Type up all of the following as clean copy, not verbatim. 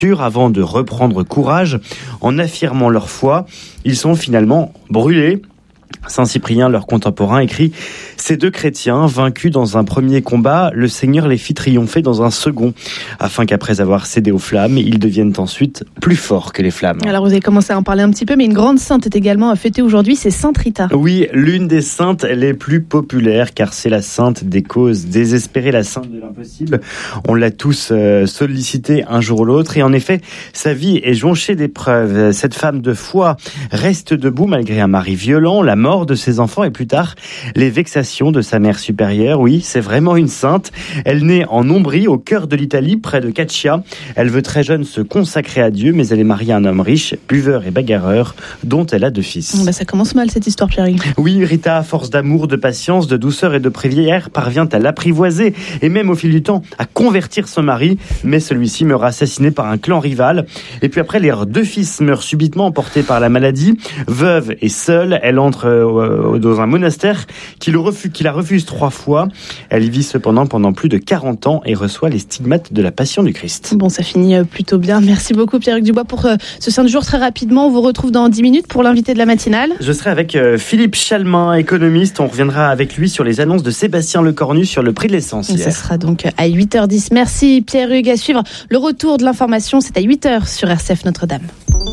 avant de reprendre courage en affirmant leur foi. Ils sont finalement brûlés. Saint Cyprien, leur contemporain, écrit « Ces deux chrétiens, vaincus dans un premier combat, le Seigneur les fit triompher dans un second, afin qu'après avoir cédé aux flammes, ils deviennent ensuite plus forts que les flammes. » Alors vous avez commencé à en parler un petit peu, mais une grande sainte est également fêtée aujourd'hui, c'est Sainte Rita. Oui, l'une des saintes les plus populaires, car c'est la sainte des causes désespérées, la sainte de l'impossible. On l'a tous sollicité un jour ou l'autre, et en effet, sa vie est jonchée d'épreuves. Cette femme de foi reste debout malgré un mari violent, la mort de ses enfants et plus tard les vexations de sa mère supérieure. Oui, c'est vraiment une sainte. Elle naît en Ombrie, au cœur de l'Italie, près de Caccia. Elle veut très jeune se consacrer à Dieu, mais elle est mariée à un homme riche, buveur et bagarreur, dont elle a 2 fils. Ça commence mal cette histoire, Pierre. Oui, Rita, à force d'amour, de patience, de douceur et de prière, parvient à l'apprivoiser et même au fil du temps à convertir son mari, mais celui-ci meurt assassiné par un clan rival. Et puis après, les 2 fils meurent subitement emportés par la maladie. Veuve et seule, elle entre dans un monastère qui la refuse 3 fois. Elle y vit cependant pendant plus de 40 ans et reçoit les stigmates de la Passion du Christ. Bon, ça finit plutôt bien. Merci beaucoup Pierre-Hugues Dubois pour ce saint jour. Très rapidement, on vous retrouve dans 10 minutes pour l'invité de la matinale. Je serai avec Philippe Chalmin, économiste. On reviendra avec lui sur les annonces de Sébastien Lecornu sur le prix de l'essence hier. Ça sera donc à 8h10. Merci Pierre-Hugues. À suivre le retour de l'information, c'est à 8h sur RCF Notre-Dame.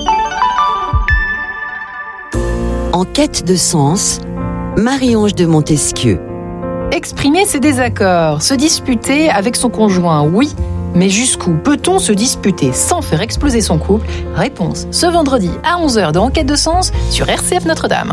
En quête de sens, Marie-Ange de Montesquieu. Exprimer ses désaccords, se disputer avec son conjoint, oui. Mais jusqu'où peut-on se disputer sans faire exploser son couple ? Réponse ce vendredi à 11h dans Enquête de sens sur RCF Notre-Dame.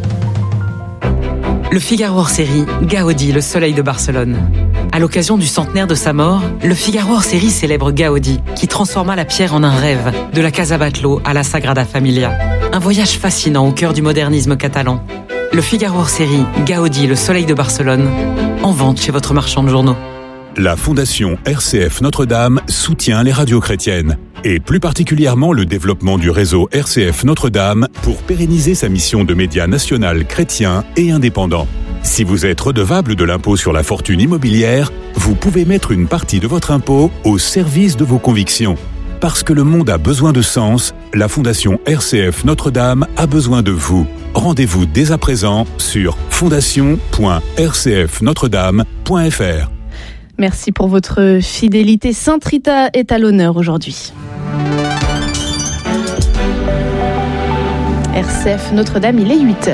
Le Figaro hors-série, Gaudi, le soleil de Barcelone. À l'occasion du centenaire de sa mort, le Figaro hors-série célèbre Gaudi, qui transforma la pierre en un rêve, de la Casa Batlló à la Sagrada Familia. Un voyage fascinant au cœur du modernisme catalan. Le Figaro hors-série, Gaudi, le soleil de Barcelone, en vente chez votre marchand de journaux. La Fondation RCF Notre-Dame soutient les radios chrétiennes, et plus particulièrement le développement du réseau RCF Notre-Dame pour pérenniser sa mission de média national chrétien et indépendant. Si vous êtes redevable de l'impôt sur la fortune immobilière, vous pouvez mettre une partie de votre impôt au service de vos convictions. Parce que le monde a besoin de sens, la Fondation RCF Notre-Dame a besoin de vous. Rendez-vous dès à présent sur fondation.rcfnotredame.fr. Merci pour votre fidélité. Sainte Rita est à l'honneur aujourd'hui. RCF Notre-Dame, il est 8h.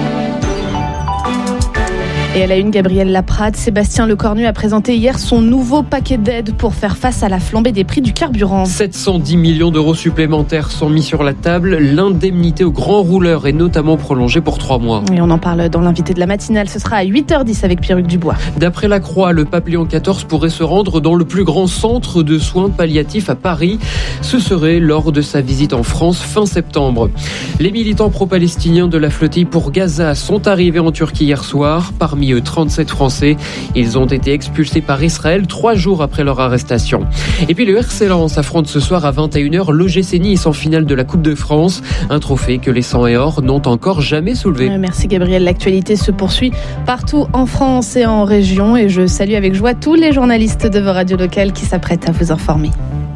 Et à la une, Gabrielle Laprade, Sébastien Lecornu a présenté hier son nouveau paquet d'aide pour faire face à la flambée des prix du carburant. 710 millions d'euros supplémentaires sont mis sur la table. L'indemnité aux grands rouleurs est notamment prolongée pour 3 mois. Et on en parle dans l'invité de la matinale. Ce sera à 8h10 avec Pierre-Hugues Dubois. D'après la Croix, le pape Léon XIV pourrait se rendre dans le plus grand centre de soins palliatifs à Paris. Ce serait lors de sa visite en France fin septembre. Les militants pro-palestiniens de la flottille pour Gaza sont arrivés en Turquie hier soir. Parmi eux, 37 Français. Ils ont été expulsés par Israël 3 jours après leur arrestation. Et puis le RC Lens affronte ce soir à 21h l'OGC Nice en finale de la Coupe de France. Un trophée que les 100 et or n'ont encore jamais soulevé. Merci Gabriel. L'actualité se poursuit partout en France et en région. Et je salue avec joie tous les journalistes de vos radios locales qui s'apprêtent à vous informer.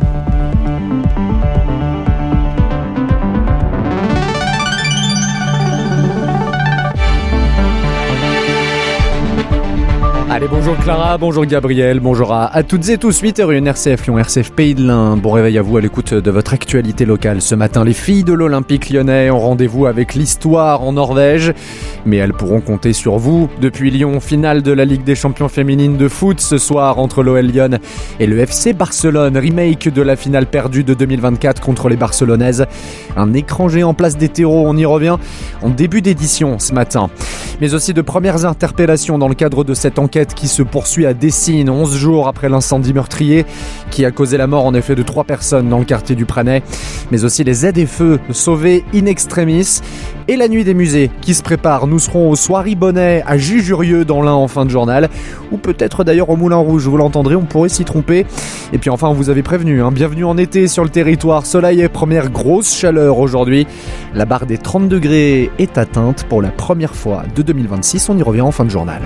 Allez, bonjour Clara, bonjour Gabriel, bonjour à toutes et tous. 8h01 RCF Lyon, RCF Pays de l'Ain. Bon réveil à vous à l'écoute de votre actualité locale. Ce matin, les filles de l'Olympique lyonnais ont rendez-vous avec l'histoire en Norvège. Mais elles pourront compter sur vous. Depuis Lyon, finale de la Ligue des champions féminines de foot ce soir entre l'OL Lyon et le FC Barcelone. Remake de la finale perdue de 2024 contre les Barcelonaises. Un écran géant en place des terreaux, on y revient en début d'édition ce matin. Mais aussi de premières interpellations dans le cadre de cette enquête qui se poursuit à Dessines, 11 jours après l'incendie meurtrier qui a causé la mort en effet de 3 personnes dans le quartier du Pranay, mais aussi les aides-et-feux sauvés in extremis et la nuit des musées qui se prépare. Nous serons au Soirée Bonnet à Jujurieux dans l'Ain en fin de journal, ou peut-être d'ailleurs au Moulin Rouge, vous l'entendrez, on pourrait s'y tromper. Et puis enfin, on vous avait prévenu, bienvenue en été sur le territoire, soleil et première grosse chaleur aujourd'hui. La barre des 30 degrés est atteinte pour la première fois de 2026, on y revient en fin de journal.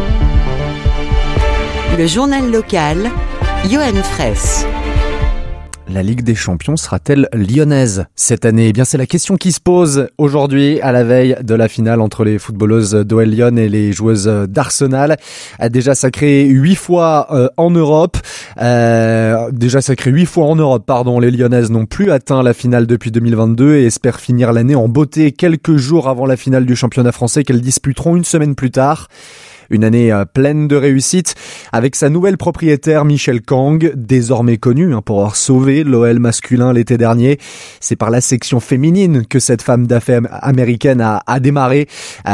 Le journal local, Johan Fraisse. La Ligue des Champions sera-t-elle lyonnaise cette année ? Eh bien, c'est la question qui se pose aujourd'hui à la veille de la finale entre les footballeuses d'OL Lyon et les joueuses d'Arsenal. Déjà sacré 8 fois en Europe. Les Lyonnaises n'ont plus atteint la finale depuis 2022 et espèrent finir l'année en beauté quelques jours avant la finale du championnat français qu'elles disputeront une semaine plus tard. Une année pleine de réussite avec sa nouvelle propriétaire Michel Kang, désormais connue pour avoir sauvé l'OL masculin l'été dernier. C'est par la section féminine que cette femme d'affaires américaine a démarré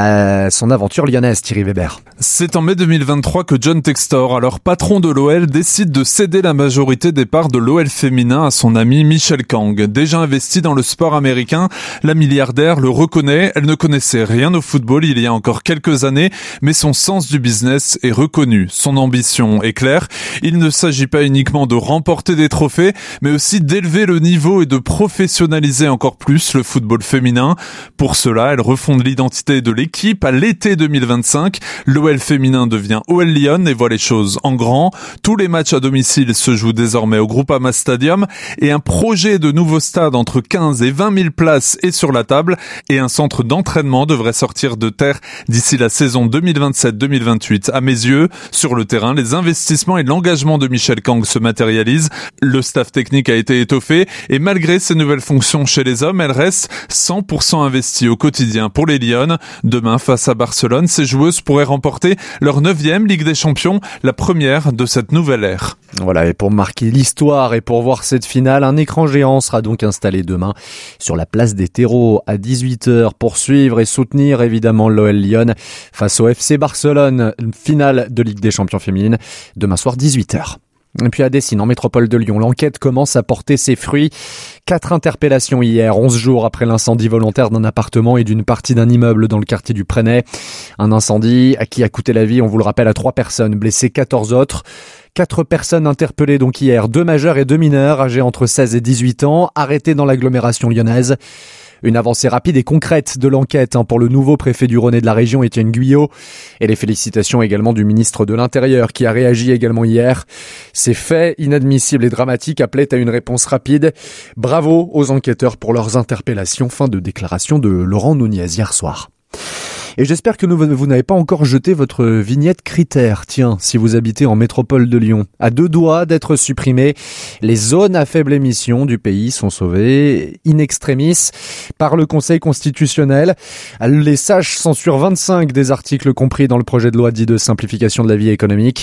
son aventure lyonnaise, Thierry Weber. C'est en mai 2023 que John Textor, alors patron de l'OL, décide de céder la majorité des parts de l'OL féminin à son ami Michel Kang. Déjà investi dans le sport américain, la milliardaire le reconnaît. Elle ne connaissait rien au football il y a encore quelques années, mais son sens du business est reconnu. Son ambition est claire. Il ne s'agit pas uniquement de remporter des trophées, mais aussi d'élever le niveau et de professionnaliser encore plus le football féminin. Pour cela, elle refonde l'identité de l'équipe à l'été 2025. L'OL féminin devient OL Lyon et voit les choses en grand. Tous les matchs à domicile se jouent désormais au Groupama Stadium et un projet de nouveau stade entre 15 et 20 000 places est sur la table et un centre d'entraînement devrait sortir de terre d'ici la saison 2027-2028. À mes yeux, sur le terrain, les investissements et l'engagement de Michel Kang se matérialisent. Le staff technique a été étoffé et malgré ses nouvelles fonctions chez les hommes, elle reste 100% investie au quotidien pour les Lyonnes. Demain, face à Barcelone, ces joueuses pourraient remporter leur 9e Ligue des Champions, la première de cette nouvelle ère. Voilà, et pour marquer l'histoire et pour voir cette finale, un écran géant sera donc installé demain sur la place des terreaux à 18h pour suivre et soutenir évidemment l'OL Lyon face au FC Barcelone, finale de Ligue des Champions féminine, demain soir 18h. Et puis à Dessines, en métropole de Lyon, l'enquête commence à porter ses fruits. 4 interpellations hier, 11 jours après l'incendie volontaire d'un appartement et d'une partie d'un immeuble dans le quartier du Prenay. Un incendie qui a coûté la vie, on vous le rappelle, à 3 personnes, blessées 14 autres. 4 personnes interpellées donc hier, 2 majeurs et 2 mineurs âgés entre 16 et 18 ans, arrêtés dans l'agglomération lyonnaise. Une avancée rapide et concrète de l'enquête pour le nouveau préfet du Rhône et de la région, Étienne Guyot. Et les félicitations également du ministre de l'Intérieur qui a réagi également hier. Ces faits inadmissibles et dramatiques appelaient à une réponse rapide. Bravo aux enquêteurs pour leurs interpellations. Fin de déclaration de Laurent Nunez hier soir. Et j'espère que vous n'avez pas encore jeté votre vignette critère. Tiens, si vous habitez en métropole de Lyon, à 2 doigts d'être supprimée, les zones à faible émission du pays sont sauvées in extremis par le Conseil constitutionnel. Les sages censurent 25 des articles compris dans le projet de loi dit de simplification de la vie économique.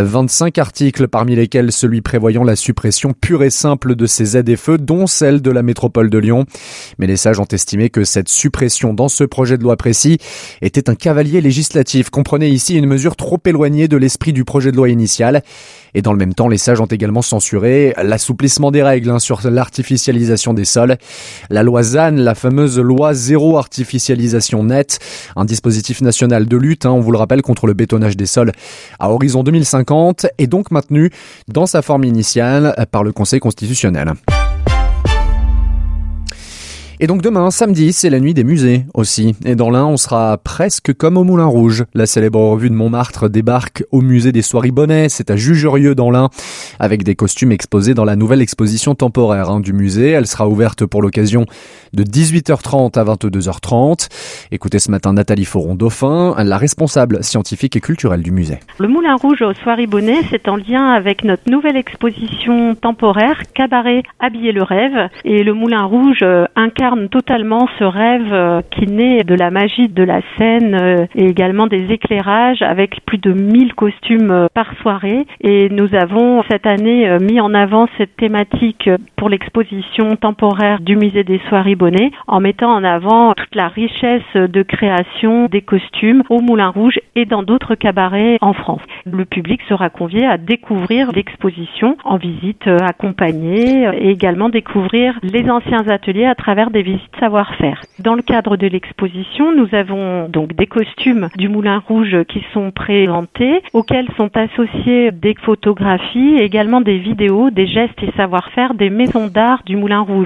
25 articles parmi lesquels celui prévoyant la suppression pure et simple de ces ZFE, dont celle de la métropole de Lyon. Mais les sages ont estimé que cette suppression dans ce projet de loi précis était un cavalier législatif. Comprenez ici une mesure trop éloignée de l'esprit du projet de loi initial. Et dans le même temps, les sages ont également censuré l'assouplissement des règles sur l'artificialisation des sols. La loi ZAN, la fameuse loi zéro artificialisation nette, un dispositif national de lutte, on vous le rappelle, contre le bétonnage des sols à horizon 2050, est donc maintenu dans sa forme initiale par le Conseil constitutionnel. Et donc demain, samedi, c'est la nuit des musées aussi. Et dans l'Ain, on sera presque comme au Moulin Rouge. La célèbre revue de Montmartre débarque au musée des Soiribonnais. C'est à Jugerieux dans l'Ain, avec des costumes exposés dans la nouvelle exposition temporaire du musée. Elle sera ouverte pour l'occasion de 18h30 à 22h30. Écoutez ce matin Nathalie Foron-Dauphin, la responsable scientifique et culturelle du musée. Le Moulin Rouge aux Soiribonnais, c'est en lien avec notre nouvelle exposition temporaire Cabaret Habiller le rêve. Et le Moulin Rouge incarne totalement ce rêve qui naît de la magie de la scène et également des éclairages avec plus de 1000 costumes par soirée. Et nous avons cette année mis en avant cette thématique pour l'exposition temporaire du musée des Soiribonnais en mettant en avant toute la richesse de création des costumes au Moulin Rouge et dans d'autres cabarets en France. Le public sera convié à découvrir l'exposition en visite accompagnée et également découvrir les anciens ateliers à travers des visites savoir-faire. Dans le cadre de l'exposition, nous avons donc des costumes du Moulin Rouge qui sont présentés, auxquels sont associés des photographies, également des vidéos, des gestes et savoir-faire des maisons d'art du Moulin Rouge.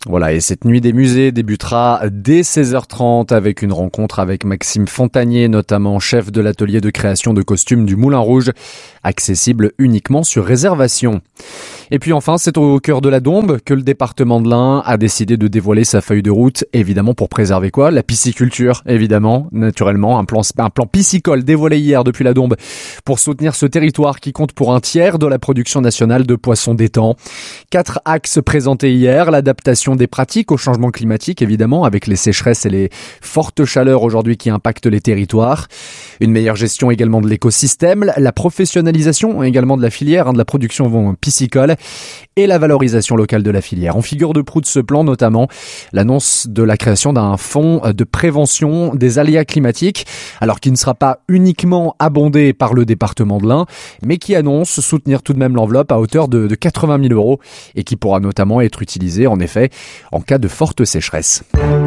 Voilà, et cette nuit des musées débutera dès 16h30 avec une rencontre avec Maxime Fontanier, notamment chef de l'atelier de création de costumes du Moulin Rouge, accessible uniquement sur réservation. Et puis enfin, c'est au cœur de la Dombes que le département de l'Ain a décidé de dévoiler sa feuille de route, évidemment pour préserver quoi ? La pisciculture, évidemment, naturellement, un plan piscicole dévoilé hier depuis la Dombes pour soutenir ce territoire qui compte pour un tiers de la production nationale de poissons d'étang. 4 axes présentés hier, l'adaptation des pratiques au changement climatique, évidemment, avec les sécheresses et les fortes chaleurs aujourd'hui qui impactent les territoires. Une meilleure gestion également de l'écosystème, la professionnalisation également de la filière, de la production piscicole et la valorisation locale de la filière. En figure de proue de ce plan, notamment, l'annonce de la création d'un fonds de prévention des aléas climatiques, alors qui ne sera pas uniquement abondé par le département de l'Ain, mais qui annonce soutenir tout de même l'enveloppe à hauteur de 80 000 € et qui pourra notamment être utilisé, en effet, en cas de forte sécheresse.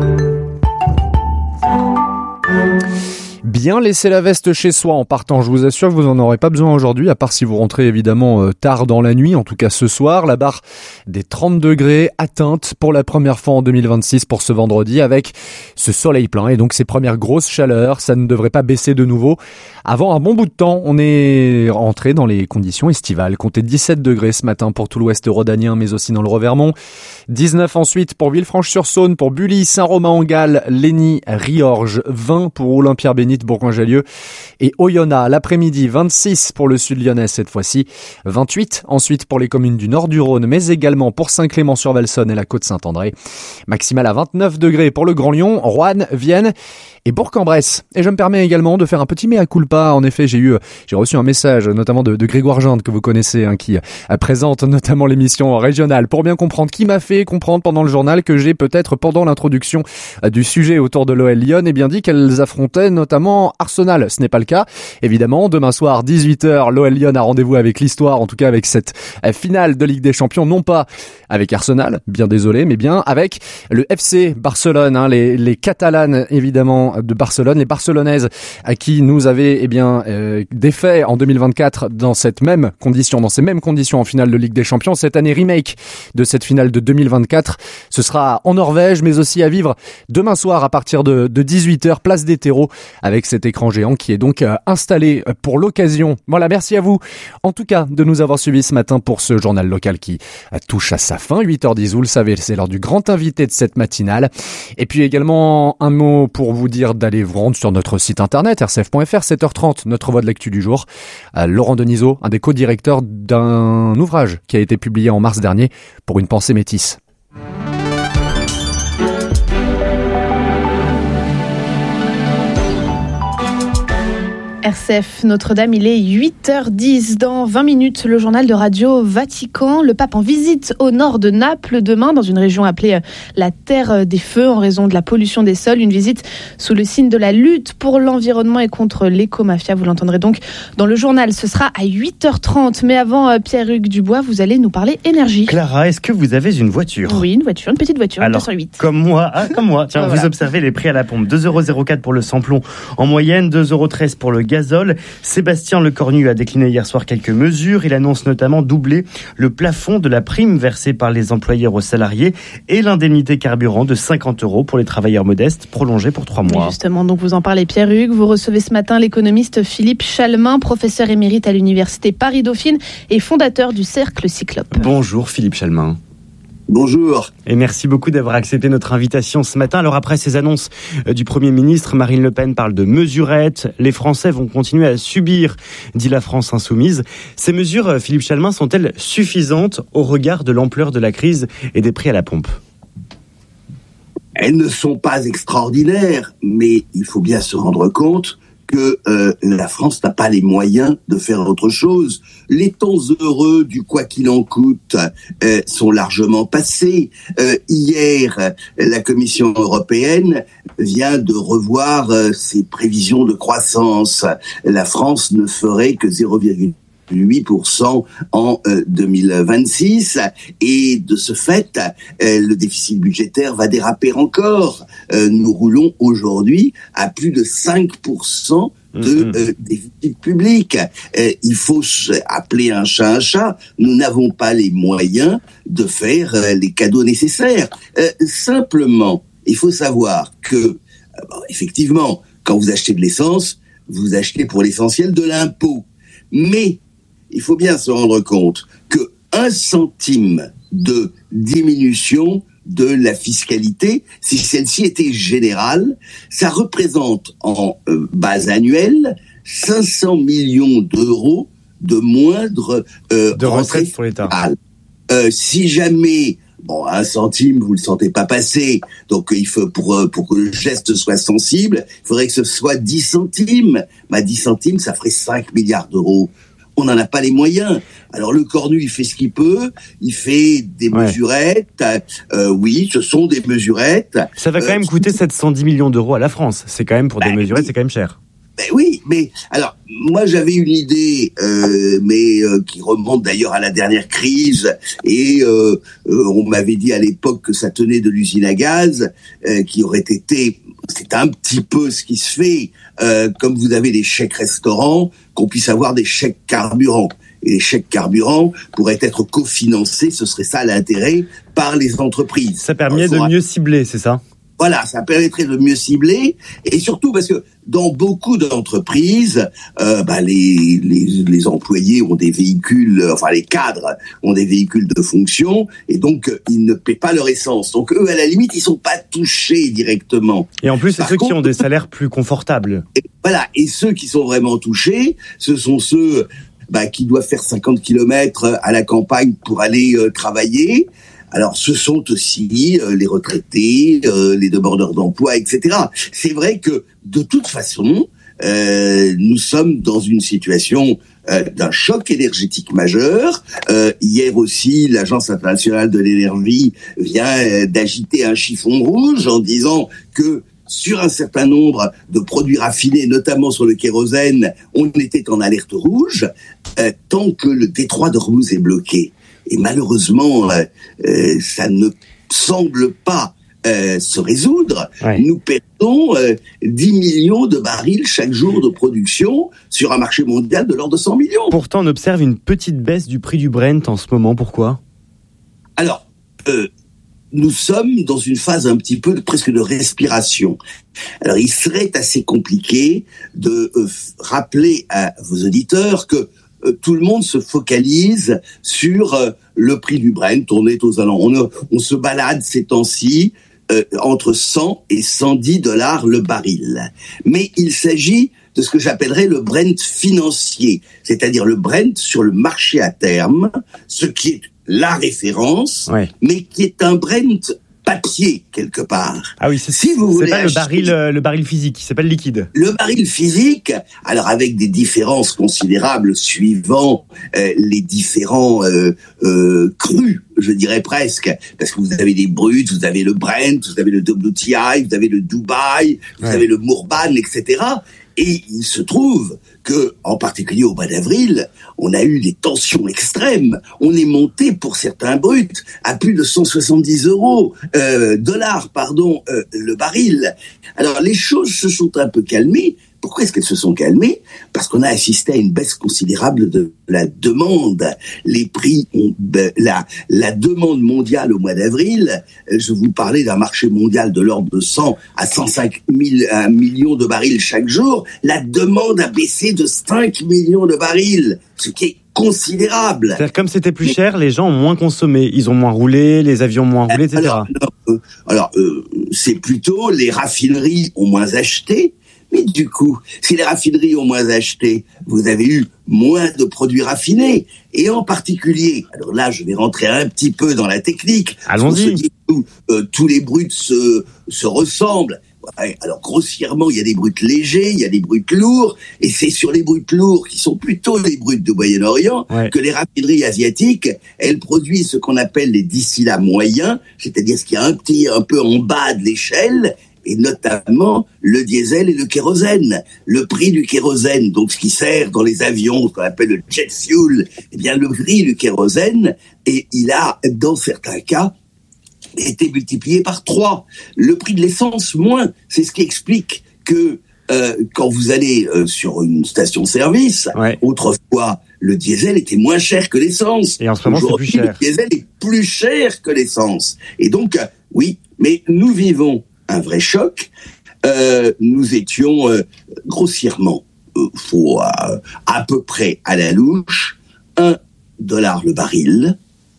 Bien laisser la veste chez soi en partant, je vous assure que vous n'en aurez pas besoin aujourd'hui, à part si vous rentrez évidemment tard dans la nuit, en tout cas ce soir. La barre des 30 degrés atteinte pour la première fois en 2026 pour ce vendredi avec ce soleil plein et donc ces premières grosses chaleurs. Ça ne devrait pas baisser de nouveau. Avant un bon bout de temps, on est rentré dans les conditions estivales. Comptez 17 degrés ce matin pour tout l'ouest rhodanien, mais aussi dans le Revermont. 19 ensuite pour Villefranche-sur-Saône, pour Bully, Saint-Romain-en-Galles, Lény, Riorges. 20 pour Olympia-Bénite, Bourgoin-Jallieu et Oyonnax. L'après-midi, 26 pour le sud lyonnais cette fois-ci. 28 ensuite pour les communes du nord du Rhône, mais également pour Saint-Clément-sur-Valsonne et la Côte-Saint-André. Maximale à 29 degrés pour le Grand Lyon, Roanne, Vienne et Bourg-en-Bresse. Et je me permets également de faire un petit mea culpa. En effet, j'ai reçu un message notamment de Grégoire Ginde, que vous connaissez, qui présente notamment l'émission régionale, pour bien comprendre, qui m'a fait comprendre pendant le journal que j'ai peut-être, pendant l'introduction du sujet autour de l'OL Lyon, bien dit qu'elles affrontaient notamment Arsenal. Ce n'est pas le cas. Évidemment, demain soir, 18h, l'OL Lyon a rendez-vous avec l'histoire, en tout cas avec cette finale de Ligue des Champions, non pas avec Arsenal, bien désolé, mais bien avec le FC Barcelone, les Catalanes, évidemment, de Barcelone, les Barcelonaises à qui nous avaient défait en 2024 dans ces mêmes conditions en finale de Ligue des Champions. Cette année, remake de cette finale de 2024. Ce sera en Norvège, mais aussi à vivre demain soir à partir de 18h, place des terreaux, avec cet écran géant qui est donc installé pour l'occasion. Voilà, merci à vous en tout cas de nous avoir suivis ce matin pour ce journal local qui touche à sa fin. 8h10, vous le savez, c'est l'heure du grand invité de cette matinale. Et puis également un mot pour vous dire d'aller vous rendre sur notre site internet rcf.fr, 7h30, notre voix de l'actu du jour. Laurent Denisot, un des co-directeurs d'un ouvrage qui a été publié en mars dernier pour une pensée métisse. RCF Notre-Dame, il est 8h10. Dans 20 minutes, le journal de Radio Vatican. Le pape en visite au nord de Naples demain, dans une région appelée la Terre des Feux, en raison de la pollution des sols. Une visite sous le signe de la lutte pour l'environnement et contre l'écomafia. Vous l'entendrez donc dans le journal. Ce sera à 8h30. Mais avant, Pierre-Hugues Dubois, vous allez nous parler énergie. Clara, est-ce que vous avez une voiture ? Oui, une voiture, une petite voiture. Alors, 208. Comme moi. Tiens, voilà. Vous observez les prix à la pompe. 2,04 € pour le samplon en moyenne, 2,13 € pour le gazole. Sébastien Lecornu a décliné hier soir quelques mesures. Il annonce notamment doubler le plafond de la prime versée par les employeurs aux salariés et l'indemnité carburant de 50 € pour les travailleurs modestes, prolongée pour 3 mois. Et justement, donc vous en parlez, Pierre-Hugues. Vous recevez ce matin l'économiste Philippe Chalmin, professeur émérite à l'université Paris-Dauphine et fondateur du Cercle Cyclope. Bonjour Philippe Chalmin. Bonjour. Et merci beaucoup d'avoir accepté notre invitation ce matin. Alors après ces annonces du Premier ministre, Marine Le Pen parle de mesurettes. Les Français vont continuer à subir, dit la France insoumise. Ces mesures, Philippe Chalmin, sont-elles suffisantes au regard de l'ampleur de la crise et des prix à la pompe ? Elles ne sont pas extraordinaires, mais il faut bien se rendre compte que la France n'a pas les moyens de faire autre chose. Les temps heureux du quoi qu'il en coûte sont largement passés. Hier, la Commission européenne vient de revoir ses prévisions de croissance. La France ne ferait que 0,8% en 2026 et de ce fait, le déficit budgétaire va déraper encore. Nous roulons aujourd'hui à plus de 5% de déficit public. Il faut appeler un chat. Nous n'avons pas les moyens de faire les cadeaux nécessaires. Simplement, il faut savoir que, effectivement, quand vous achetez de l'essence, vous achetez pour l'essentiel de l'impôt. Mais il faut bien se rendre compte que 1 centime de diminution de la fiscalité, si celle-ci était générale, ça représente en base annuelle 500 millions d'euros de moindre de recettes pour l'État. Si jamais 1 centime, vous le sentez pas passer, donc il faut pour que le geste soit sensible, il faudrait que ce soit 10 centimes. 10 centimes, ça ferait 5 milliards d'euros. On n'en a pas les moyens. Alors le Cornu, il fait ce qu'il peut, il fait des mesurettes. Oui, ce sont des mesurettes. Ça va quand même coûter 710 millions d'euros à la France. C'est quand même pour des mesurettes, c'est quand même cher. Oui, mais alors moi j'avais une idée, mais qui remonte d'ailleurs à la dernière crise, et on m'avait dit à l'époque que ça tenait de l'usine à gaz, qui aurait été, c'est un petit peu ce qui se fait, comme vous avez des chèques restaurants, qu'on puisse avoir des chèques carburant. Et les chèques carburant pourraient être cofinancés, ce serait ça l'intérêt, par les entreprises. Ça permet de mieux cibler, c'est ça ? Voilà, ça permettrait de mieux cibler, et surtout parce que dans beaucoup d'entreprises, les employés ont des véhicules, les cadres ont des véhicules de fonction, et donc ils ne paient pas leur essence. Donc eux, à la limite, ils sont pas touchés directement. Et en plus, c'est ceux qui ont des salaires plus confortables. Et ceux qui sont vraiment touchés, ce sont ceux qui doivent faire 50 km à la campagne pour aller travailler. Alors, ce sont aussi les retraités, les demandeurs d'emploi, etc. C'est vrai que, de toute façon, nous sommes dans une situation d'un choc énergétique majeur. Hier aussi, l'Agence internationale de l'énergie vient d'agiter un chiffon rouge en disant que sur un certain nombre de produits raffinés, notamment sur le kérosène, on était en alerte rouge tant que le détroit d'Ormuz est bloqué. Et malheureusement, ça ne semble pas se résoudre. Nous perdons 10 millions de barils chaque jour de production sur un marché mondial de l'ordre de 100 millions. Pourtant, on observe une petite baisse du prix du Brent en ce moment. Pourquoi ? Alors, nous sommes dans une phase un petit peu presque de respiration. Alors, il serait assez compliqué de rappeler à vos auditeurs que tout le monde se focalise sur le prix du Brent. On est aux alentours, on se balade ces temps-ci entre 100 et 110 $ le baril. Mais il s'agit de ce que j'appellerais le Brent financier, c'est-à-dire le Brent sur le marché à terme, ce qui est la référence, mais qui est un Brent papier quelque part. Ah oui, c'est pas le baril physique, c'est pas le liquide. Le baril physique, alors avec des différences considérables suivant les différents crus, je dirais presque, parce que vous avez des bruts, vous avez le Brent, vous avez le WTI, vous avez le Dubai, vous avez le Murban, etc. Et il se trouve que, en particulier au mois d'avril, on a eu des tensions extrêmes. On est monté pour certains bruts à plus de 170 dollars, le baril. Alors les choses se sont un peu calmées. Pourquoi est-ce qu'elles se sont calmées ? Parce qu'on a assisté à une baisse considérable de la demande. Les prix la demande mondiale au mois d'avril, je vous parlais d'un marché mondial de l'ordre de 100 à 105 millions de barils chaque jour. La demande a baissé de 5 millions de barils, ce qui est considérable. C'est-à-dire, comme c'était plus cher, les gens ont moins consommé. Ils ont moins roulé, les avions ont moins roulé, etc. C'est plutôt les raffineries ont moins acheté. Mais du coup, si les raffineries ont moins acheté, vous avez eu moins de produits raffinés. Et en particulier, alors là, je vais rentrer un petit peu dans la technique. Allons-y. On se dit que tous les bruts se ressemblent. Alors grossièrement, il y a des bruts légers, il y a des bruts lourds, et c'est sur les bruts lourds, qui sont plutôt les bruts de Moyen-Orient, que les raffineries asiatiques, elles produisent ce qu'on appelle les distillats moyens, c'est-à-dire ce qui est un peu en bas de l'échelle, et notamment le diesel et le kérosène. Le prix du kérosène, donc ce qui sert dans les avions, ce qu'on appelle le jet fuel, eh bien le prix du kérosène, et il a, dans certains cas, été multiplié par 3. Le prix de l'essence, moins. C'est ce qui explique que quand vous allez sur une station-service, autrefois, le diesel était moins cher que l'essence. Et en ce moment, c'est plus cher. Le diesel est plus cher que l'essence. Et donc, oui, mais nous vivons un vrai choc. Nous étions grossièrement, à peu près à la louche, $1 le baril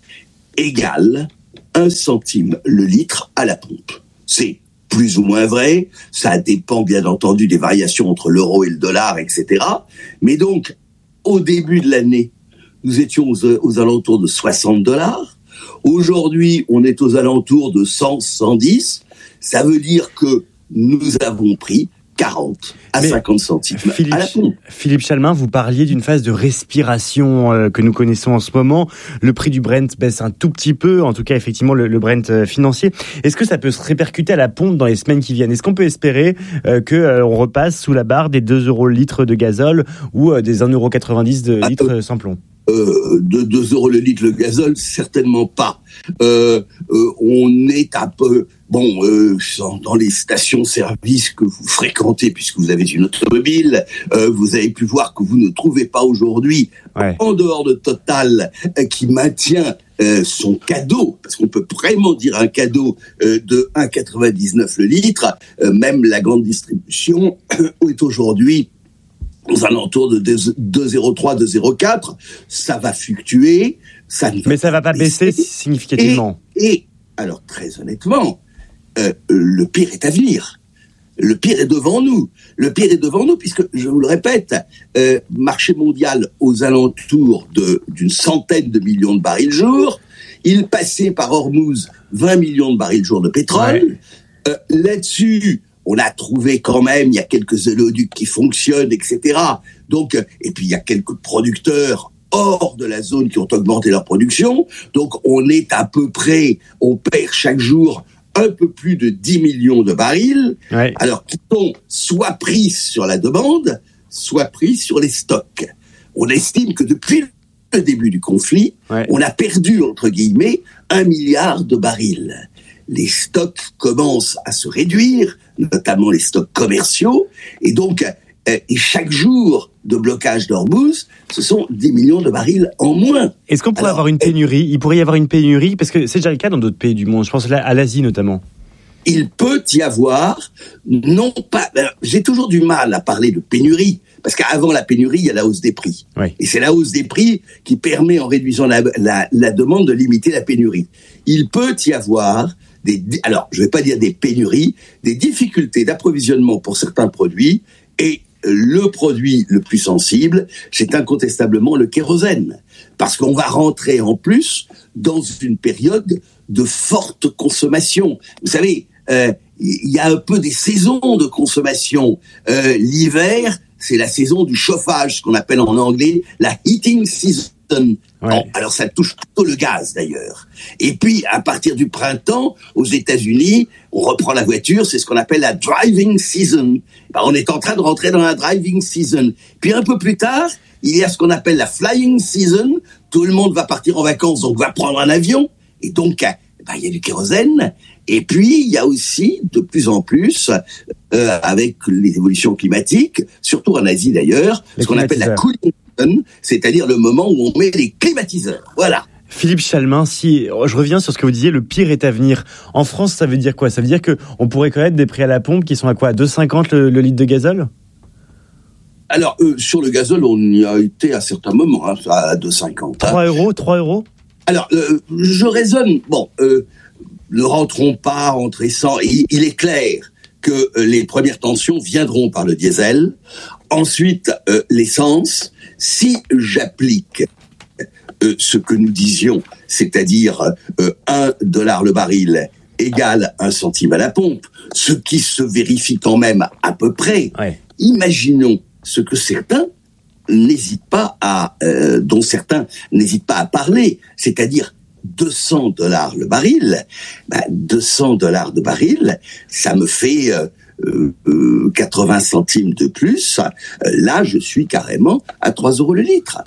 égale 1 centime le litre à la pompe. C'est plus ou moins vrai, ça dépend bien entendu des variations entre l'euro et le dollar, etc. Mais donc, au début de l'année, nous étions aux alentours de $60. Aujourd'hui, on est aux alentours de 100, 110. Ça veut dire que nous avons pris 40 à 50 centimes à la pompe. Philippe Chalmin, vous parliez d'une phase de respiration que nous connaissons en ce moment. Le prix du Brent baisse un tout petit peu, en tout cas effectivement le Brent financier. Est-ce que ça peut se répercuter à la pompe dans les semaines qui viennent ? Est-ce qu'on peut espérer qu'on repasse sous la barre des 2 € le litre de gazole ou des 1,90 € de litre sans plomb ? De 2 € le litre le gazole, certainement pas. On est un peu dans les stations-service que vous fréquentez puisque vous avez une automobile. Vous avez pu voir que vous ne trouvez pas aujourd'hui, en dehors de Total, qui maintient son cadeau, parce qu'on peut vraiment dire un cadeau de 1,99 le litre. Même la grande distribution est aujourd'hui aux alentours de 2,03, 2,04, ça va fluctuer. Mais ça va pas baisser significativement. Et alors, très honnêtement, le pire est à venir. Le pire est devant nous. Le pire est devant nous, puisque, je vous le répète, marché mondial aux alentours d'une centaine de millions de barils jour. Il passait par Hormuz 20 millions de barils jour de pétrole. Là-dessus, on a trouvé quand même, il y a quelques oléoducs qui fonctionnent, etc. Donc, et puis il y a quelques producteurs hors de la zone qui ont augmenté leur production. Donc, on est à peu près, on perd chaque jour un peu plus de 10 millions de barils. Alors, qui sont soit pris sur la demande, soit pris sur les stocks. On estime que depuis le début du conflit, on a perdu, entre guillemets, 1 milliard de barils. Les stocks commencent à se réduire, notamment les stocks commerciaux, et donc et chaque jour de blocage d'Hormuz, ce sont 10 millions de barils en moins. Est-ce qu'on pourrait avoir une pénurie ? Il pourrait y avoir une pénurie, parce que c'est déjà le cas dans d'autres pays du monde, je pense à l'Asie notamment. Il peut y avoir, non pas... J'ai toujours du mal à parler de pénurie, parce qu'avant la pénurie, il y a la hausse des prix. Et c'est la hausse des prix qui permet, en réduisant la demande, de limiter la pénurie. Il peut y avoir alors, je ne vais pas dire des pénuries, des difficultés d'approvisionnement pour certains produits, et le produit le plus sensible, c'est incontestablement le kérosène. Parce qu'on va rentrer en plus dans une période de forte consommation. Vous savez, il y a un peu des saisons de consommation. L'hiver, c'est la saison du chauffage, ce qu'on appelle en anglais la heating season. Alors ça touche plutôt le gaz d'ailleurs. Et puis à partir du printemps, aux États-Unis, on reprend la voiture, c'est ce qu'on appelle la driving season. On est en train de rentrer dans la driving season. Puis un peu plus tard, il y a ce qu'on appelle la flying season. Tout le monde va partir en vacances, donc va prendre un avion. Et donc il y a du kérosène. Et puis il y a aussi de plus en plus, avec les évolutions climatiques, surtout en Asie d'ailleurs, ce qu'on appelle la cooling, c'est-à-dire le moment où on met les climatiseurs. Voilà. Philippe Chalmin, si je reviens sur ce que vous disiez, le pire est à venir. En France, ça veut dire quoi ? Ça veut dire qu'on pourrait connaître des prix à la pompe qui sont à quoi ? 2,50 le litre de gazole ? Alors, sur le gazole, on y a été à certains moments, à 2,50. 3 euros ? Alors, je raisonne, ne rentrons pas entre 100. Il est clair que les premières tensions viendront par le diesel. Ensuite, l'essence. Si j'applique ce que nous disions, c'est-à-dire $1 le baril égale 1 centime à la pompe, ce qui se vérifie quand même à peu près, imaginons ce que certains n'hésitent pas dont certains n'hésitent pas à parler, c'est-à-dire $200 le baril. 200$ de baril, ça me fait 80 centimes de plus. Là, je suis carrément à 3 € le litre.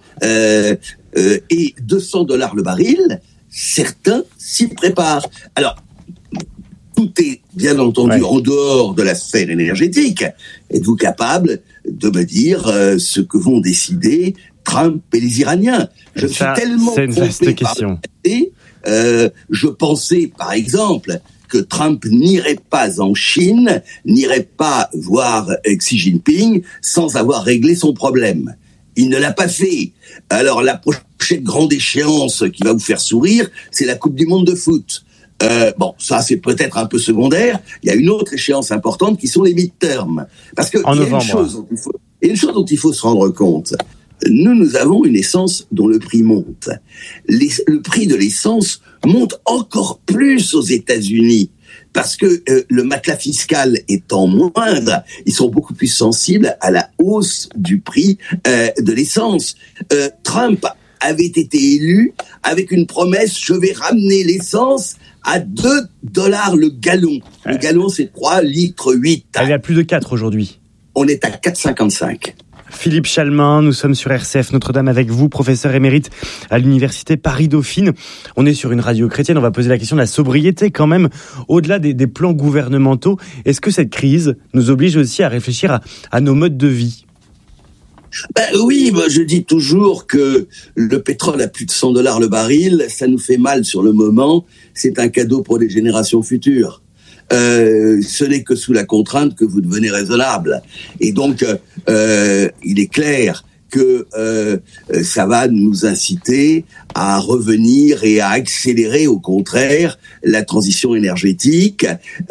Et $200 le baril, certains s'y préparent. Alors, tout est bien entendu en dehors de la sphère énergétique. Êtes-vous capable de me dire ce que vont décider Trump et les Iraniens? Je suis tellement trompé par le passé. Je pensais, par exemple, que Trump n'irait pas en Chine, n'irait pas voir Xi Jinping sans avoir réglé son problème. Il ne l'a pas fait. Alors la prochaine grande échéance qui va vous faire sourire, c'est la Coupe du Monde de foot. Bon, ça c'est peut-être un peu secondaire. Il y a une autre échéance importante qui sont les midterms. Parce que il y a une chose dont il faut se rendre compte. Nous avons une essence dont le prix monte. Le prix de l'essence monte encore plus aux États-Unis parce que le matelas fiscal étant moindre, ils sont beaucoup plus sensibles à la hausse du prix de l'essence. Trump avait été élu avec une promesse: je vais ramener l'essence à $2 le gallon. Le gallon, c'est 3,8 litres. Elle est à plus de 4 aujourd'hui. On est à 4,55. Philippe Chalmin, nous sommes sur RCF Notre-Dame avec vous, professeur émérite à l'université Paris-Dauphine. On est sur une radio chrétienne, on va poser la question de la sobriété quand même, au-delà des plans gouvernementaux. Est-ce que cette crise nous oblige aussi à réfléchir à nos modes de vie ? Oui, je dis toujours que le pétrole à plus de $100 le baril, ça nous fait mal sur le moment, c'est un cadeau pour les générations futures. Ce n'est que sous la contrainte que vous devenez raisonnable. Et donc, il est clair que ça va nous inciter à revenir et à accélérer, au contraire, la transition énergétique.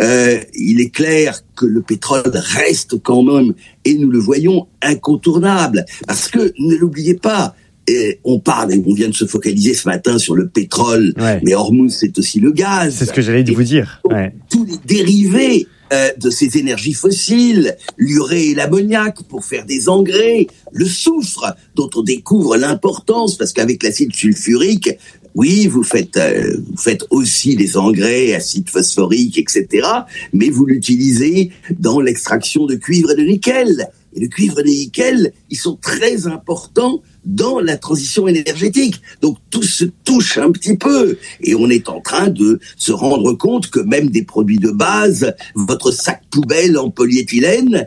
Il est clair que le pétrole reste quand même, et nous le voyons, incontournable. Parce que, ne l'oubliez pas, on parle, et on vient de se focaliser ce matin sur le pétrole, mais Hormuz, c'est aussi le gaz. C'est ce que j'allais vous dire. Tous les dérivés de ces énergies fossiles, l'urée et l'ammoniac pour faire des engrais, le soufre dont on découvre l'importance parce qu'avec l'acide sulfurique, oui, vous faites aussi des engrais, acide phosphorique, etc. Mais vous l'utilisez dans l'extraction de cuivre et de nickel. Et le cuivre et le nickel, ils sont très importants dans la transition énergétique. Donc tout se touche un petit peu. Et on est en train de se rendre compte que même des produits de base, votre sac poubelle en polyéthylène,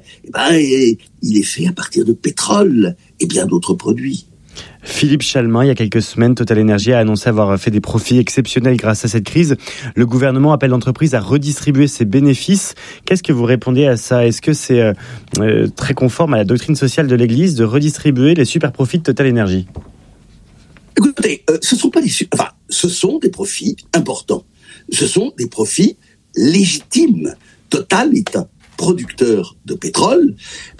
il est fait à partir de pétrole et bien d'autres produits. Philippe Chalmin, il y a quelques semaines, TotalEnergies a annoncé avoir fait des profits exceptionnels grâce à cette crise. Le gouvernement appelle l'entreprise à redistribuer ses bénéfices. Qu'est-ce que vous répondez à ça ? Est-ce que c'est très conforme à la doctrine sociale de l'Église de redistribuer les super profits de TotalEnergies ? Écoutez, ce sont des profits importants. Ce sont des profits légitimes. Total est un producteur de pétrole,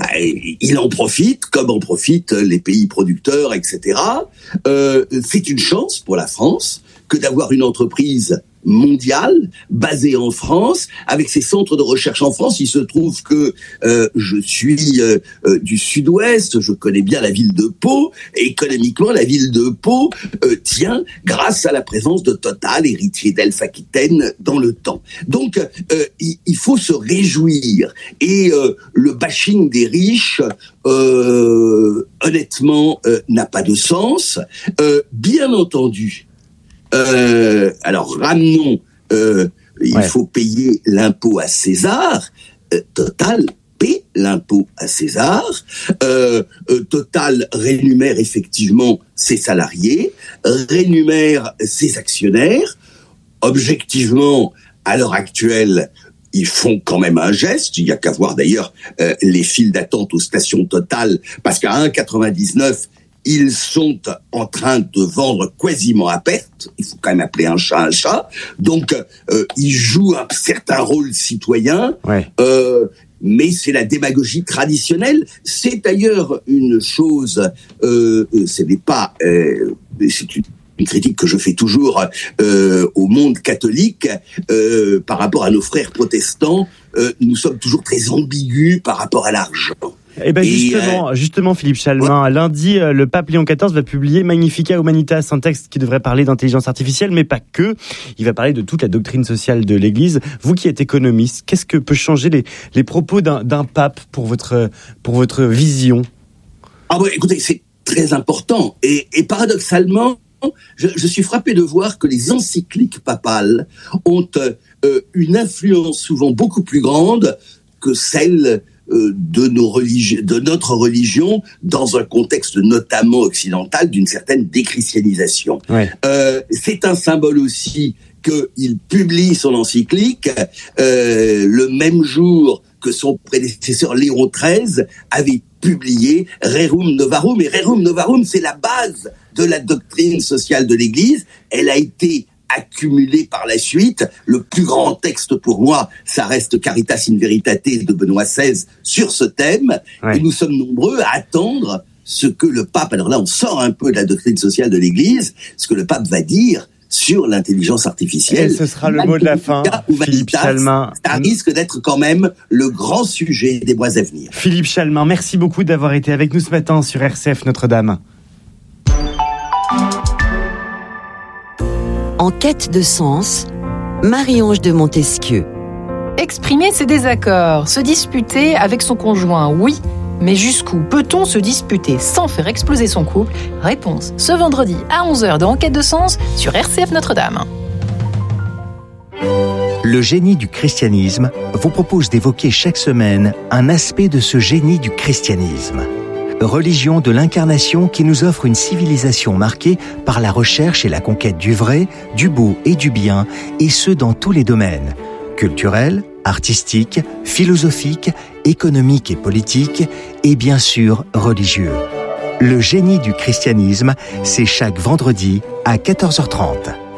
il en profite comme en profitent les pays producteurs, etc. C'est une chance pour la France que d'avoir une entreprise mondiale basée en France avec ses centres de recherche en France. Il se trouve que je suis du sud-ouest, je connais bien la ville de Pau, et économiquement la ville de Pau tient grâce à la présence de Total, héritier d'Elf Aquitaine dans le temps. Donc il faut se réjouir, et le bashing des riches honnêtement n'a pas de sens. Bien entendu, alors ramenons, il faut payer l'impôt à César. Total paie l'impôt à César. Total rémunère effectivement ses salariés, rémunère ses actionnaires. Objectivement, à l'heure actuelle, ils font quand même un geste. Il n'y a qu'à voir d'ailleurs les files d'attente aux stations Total, parce qu'à 1,99, ils sont en train de vendre quasiment à perte. Il faut quand même appeler un chat un chat. Donc, ils jouent un certain rôle citoyen. Mais c'est la démagogie traditionnelle. C'est d'ailleurs une chose, ce n'est pas... c'est une critique que je fais toujours au monde catholique par rapport à nos frères protestants. Nous sommes toujours très ambigus par rapport à l'argent. Eh ben justement, Philippe Chalmin, lundi, le pape Léon XIV va publier Magnificat Humanitas, un texte qui devrait parler d'intelligence artificielle, mais pas que. Il va parler de toute la doctrine sociale de l'Église. Vous qui êtes économiste, qu'est-ce que peut changer les propos d'un pape pour votre vision ? Écoutez, c'est très important. Et paradoxalement, je suis frappé de voir que les encycliques papales ont une influence souvent beaucoup plus grande que celle de notre religion, dans un contexte notamment occidental d'une certaine déchristianisation. Ouais. C'est un symbole aussi qu'il publie son encyclique le même jour que son prédécesseur Léon XIII avait publié Rerum Novarum. Et Rerum Novarum, c'est la base de la doctrine sociale de l'Église. Elle a été accumulée par la suite. Le plus grand texte pour moi, ça reste Caritas in Veritate de Benoît XVI sur ce thème. Ouais. Et nous sommes nombreux à attendre ce que le pape, alors là on sort un peu de la doctrine sociale de l'Église, ce que le pape va dire sur l'intelligence artificielle. Et ce sera le mot de la fin, Philippe Chalmin. Ça risque d'être quand même le grand sujet des mois à venir. Philippe Chalmin, merci beaucoup d'avoir été avec nous ce matin sur RCF Notre-Dame. En quête de sens, Marie-Ange de Montesquieu. Exprimer ses désaccords, se disputer avec son conjoint, oui. Mais jusqu'où peut-on se disputer sans faire exploser son couple ? Réponse ce vendredi à 11h dans Enquête de sens sur RCF Notre-Dame. Le génie du christianisme vous propose d'évoquer chaque semaine un aspect de ce génie du christianisme. Religion de l'incarnation qui nous offre une civilisation marquée par la recherche et la conquête du vrai, du beau et du bien, et ce dans tous les domaines, culturels, artistiques, philosophiques, économiques et politiques, et bien sûr religieux. Le génie du christianisme, c'est chaque vendredi à 14h30.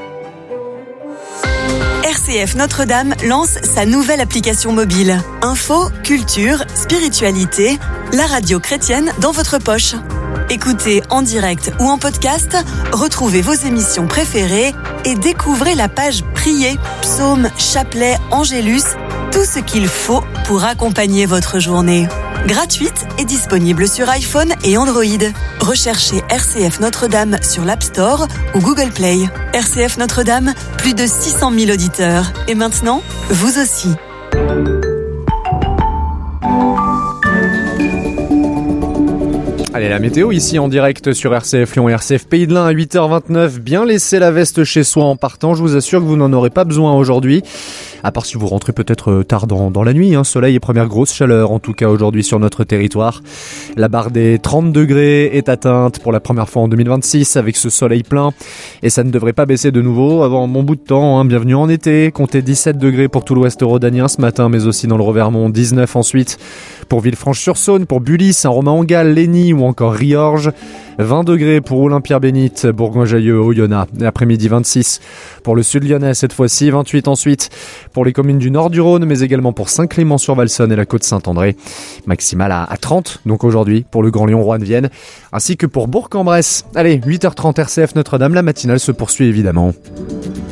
RCF Notre-Dame lance sa nouvelle application mobile. Info, culture, spiritualité, la radio chrétienne dans votre poche. Écoutez en direct ou en podcast, retrouvez vos émissions préférées et découvrez la page Prier, Psaumes, Chapelet, Angélus, tout ce qu'il faut pour accompagner votre journée. Gratuite et disponible sur iPhone et Android. Recherchez RCF Notre-Dame sur l'App Store ou Google Play. RCF Notre-Dame, plus de 600 000 auditeurs. Et maintenant, vous aussi. Allez, la météo ici en direct sur RCF Lyon et RCF Pays de l'Ain à 8h29. Bien laisser la veste chez soi en partant. Je vous assure que vous n'en aurez pas besoin aujourd'hui. À part si vous rentrez peut-être tard dans la nuit. Soleil et première grosse chaleur en tout cas aujourd'hui sur notre territoire. La barre des 30 degrés est atteinte pour la première fois en 2026 avec ce soleil plein. Et ça ne devrait pas baisser de nouveau avant un bon bout de temps. Bienvenue en été. Comptez 17 degrés pour tout l'ouest rhodanien ce matin, mais aussi dans le Revermont. 19 ensuite pour Villefranche-sur-Saône, pour Bully, Saint-Romain-en-Galles, Lény ou encore Riorges. 20 degrés pour Olympia-Bénite, Bourgoin-Jallieu, Oyonnax. L'après-midi 26 pour le sud lyonnais cette fois-ci. 28 ensuite pour les communes du nord du Rhône, mais également pour Saint-Clément-sur-Valsonne et la Côte-Saint-André. Maximale à 30, donc aujourd'hui, pour le Grand Lyon, Roanne-Vienne, ainsi que pour Bourg-en-Bresse. Allez, 8h30 RCF Notre-Dame, la matinale se poursuit évidemment.